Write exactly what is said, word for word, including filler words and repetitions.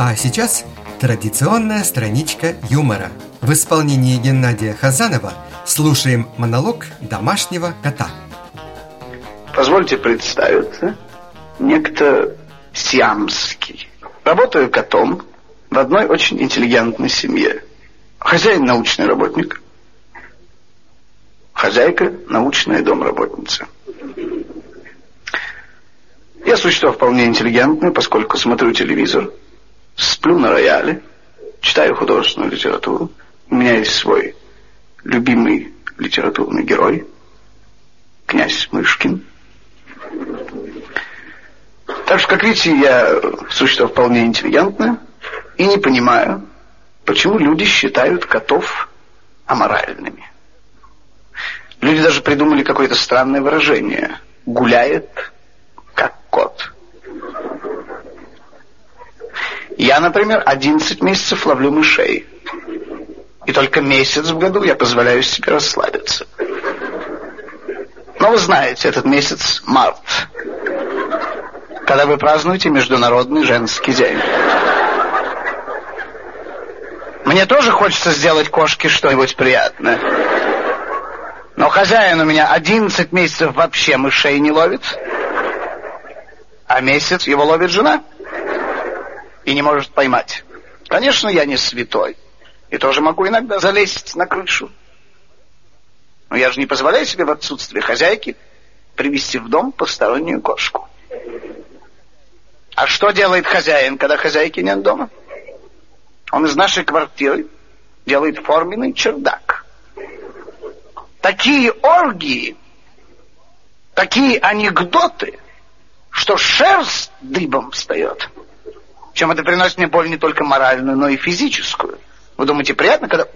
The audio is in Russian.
А сейчас традиционная страничка юмора. В исполнении Геннадия Хазанова слушаем монолог домашнего кота. Позвольте представиться. Некто Сиамский. Работаю котом в одной очень интеллигентной семье. Хозяин научный работник. Хозяйка научная домработница. Я существо вполне интеллигентное, поскольку смотрю телевизор, сплю на рояле, читаю художественную литературу. У меня есть свой любимый литературный герой, князь Мышкин. Так что, как видите, я существо вполне интеллигентное и не понимаю, почему люди считают котов аморальными. Люди даже придумали какое-то странное выражение: гуляет как кот. Я, например, одиннадцать месяцев ловлю мышей. И только месяц в году я позволяю себе расслабиться. Но вы знаете, этот месяц март, когда вы празднуете Международный женский день. Мне тоже хочется сделать кошке что-нибудь приятное. Но хозяин у меня одиннадцать месяцев вообще мышей не ловит, а месяц его ловит жена и не может поймать. Конечно, я не святой и тоже могу иногда залезть на крышу. Но я же не позволяю себе в отсутствие хозяйки привести в дом постороннюю кошку. А что делает хозяин, когда хозяйки нет дома? Он из нашей квартиры делает форменный чердак. Такие оргии, такие анекдоты, что шерсть дыбом встает. Причем это приносит мне боль не только моральную, но и физическую. Вы думаете, приятно, когда